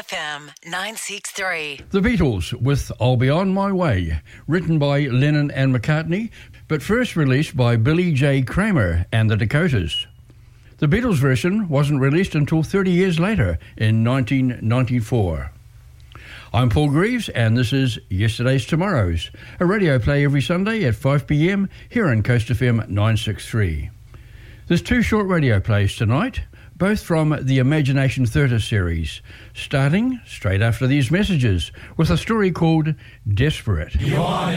FM 963. The Beatles with I'll Be On My Way, written by Lennon and McCartney, but first released by Billy J. Kramer and the Dakotas. The Beatles version wasn't released until 30 years later in 1994. I'm Paul Greaves, and this is Yesterday's Tomorrow's, a radio play every Sunday at 5 p.m. here on Coast FM 963. There's two short radio plays tonight, both from the Imagination Theatre series, starting straight after these messages with a story called Desperate.